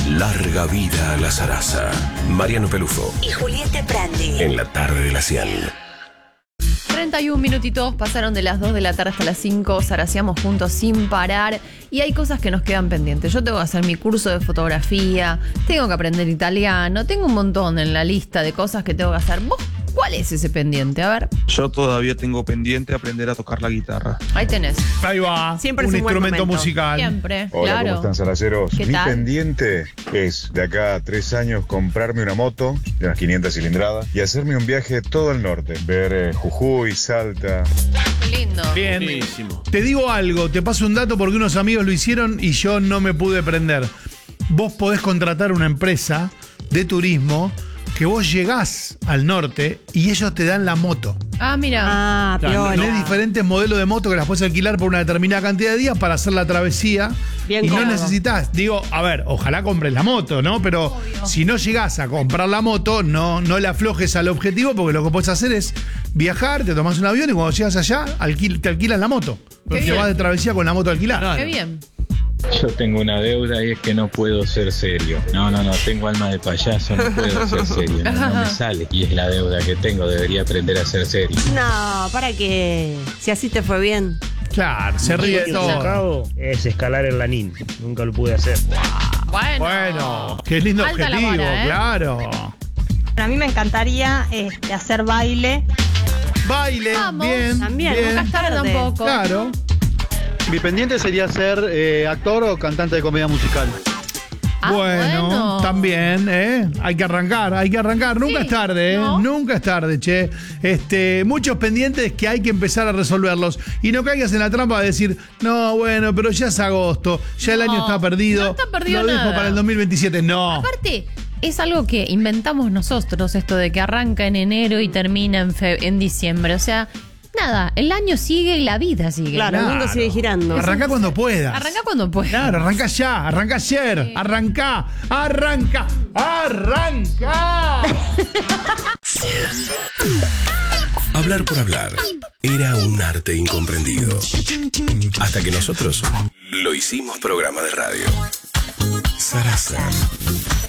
Larga vida a la zaraza. Mariano Pelufo y Julieta Prandi. En la tarde de la 100. 31 minutitos pasaron de las 2 de la tarde hasta las 5, zaraseamos juntos sin parar y hay cosas que nos quedan pendientes. Yo tengo que hacer mi curso de fotografía, tengo que aprender italiano, tengo un montón en la lista de cosas que tengo que hacer. ¿Vos cuál es ese pendiente? A ver. Yo todavía tengo pendiente aprender a tocar la guitarra. Ahí tenés. Ahí va, Siempre un es un buen instrumento momento. musical. Siempre, Hola, claro. ¿cómo están, zaraceros? ¿Qué Mi tal? pendiente es, de acá a 3 años, comprarme una moto de unas 500 cilindradas y hacerme un viaje todo el norte. Ver Jujuy, Salta. Qué lindo. Bien. Buenísimo. Te digo algo, te paso un dato porque unos amigos lo hicieron y yo no me pude prender. Vos podés contratar una empresa de turismo que vos llegás al norte y ellos te dan la moto. Ah, mira. Piola. Tenés diferentes modelos de moto que las puedes alquilar por una determinada cantidad de días para hacer la travesía. Bien y no cómodo. necesitas, digo, a ver, ojalá compres la moto, ¿no? Pero si no llegás a comprar la moto, no le aflojes al objetivo, porque lo que puedes hacer es viajar, te tomás un avión y cuando llegas allá, te alquilan la moto. Te bien. vas de travesía con la moto alquilada. Qué bien. Yo tengo una deuda y es que no puedo ser serio. No, tengo alma de payaso, no puedo ser serio. No me sale. Y es la deuda que tengo, debería aprender a ser serio. No, ¿para qué? Si así te fue bien. Claro, se ríe de todo. Cabo es escalar el Lanín. Nunca lo pude hacer. Bueno, qué lindo Alta la objetivo, vara, ¿eh? claro. A mí me encantaría hacer baile. Baile, Vamos. bien, También, bien. Nunca es tarde tarde. tampoco. Claro. Mi pendiente sería ser actor o cantante de comedia musical. Ah, bueno, también, hay que arrancar. Nunca Sí, es tarde, ¿no? Nunca es tarde, che. Muchos pendientes que hay que empezar a resolverlos. Y no caigas en la trampa de decir, no, bueno, pero ya es agosto, ya el No, año está perdido. no está perdido Lo dejo nada. para el 2027. No. Aparte, es algo que inventamos nosotros, esto de que arranca en enero y termina en diciembre. O sea, nada, el año sigue y la vida sigue. Claro, el mundo sigue girando. Arranca cuando puedas. Arranca cuando puedas. Claro, arranca ya, arranca ayer, Sí. arranca. Hablar por hablar era un arte incomprendido. Hasta que nosotros lo hicimos programa de radio. Zaraza.